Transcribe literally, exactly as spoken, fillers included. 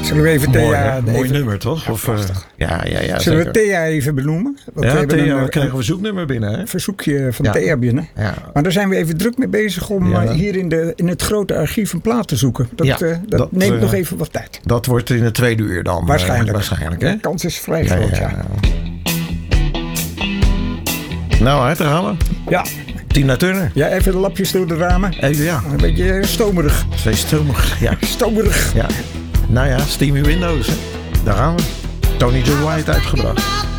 Zullen we even Mooi, Thea... mooi even, nummer, toch? Ja, Of, uh, ja, ja, ja. Zullen zeker. we Thea even benoemen? Want ja, we hebben Thea, een, we krijgen een een verzoeknummer binnen, hè? verzoekje van ja. Thea binnen. Ja. Maar daar zijn we even druk mee bezig om Ja. uh, hier in, de, in het grote archief een plaat te zoeken. Dat, Ja, uh, dat, dat, neemt uh, nog even wat tijd. Dat wordt in het tweede uur dan. Waarschijnlijk. Uh, waarschijnlijk, hè? De kans is vrij Ja, groot, ja, ja. ja. Nou, uit te halen. Ja. Tina Turner. Ja, even de lapjes door de ramen. Even, ja. Een beetje stomerig. Steeds stomig. Ja. Stomerig. Ja. Nou ja, Steamy Windows. Hè. Daar gaan we. Tony Joe White uitgebracht.